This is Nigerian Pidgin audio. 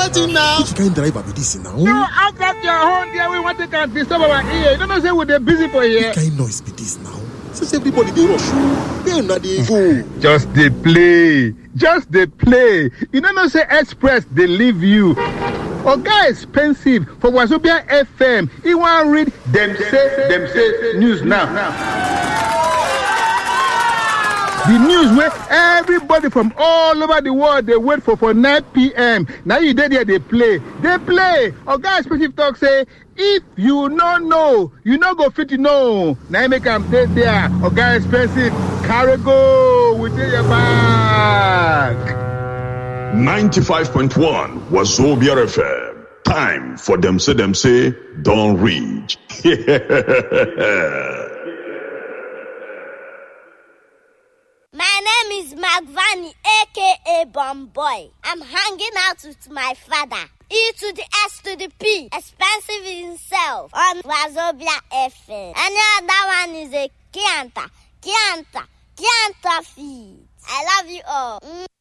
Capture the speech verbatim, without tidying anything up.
wetin now? Which kind driver be this now? No, out of your horn there, we want to can disturb our ear. You don't know say we dey busy for here. Which kind noise be this now? Since everybody dey rush, where una dey go? Just dey play. Just dey play. You don't know say express dey leave you. Oga expensive for Wazobia F M. He wan read them say them say news now. The news where everybody from all over the world they wait for for nine p.m. Now you dey there they play. They play. Oga expensive talk say if you no know, you no go fit to know. Now you make am dey there. Oga expensive carry go with your back. ninety-five point one Wazobia F M. Time for them say them say don't reach. My name is Magvani, aka Bomboy. I'm hanging out with my father. E to the S to the P, expensive himself on Wazobia F M. Any other one is a Kianta, Kianta, Kianta feed. I love you all. Mm.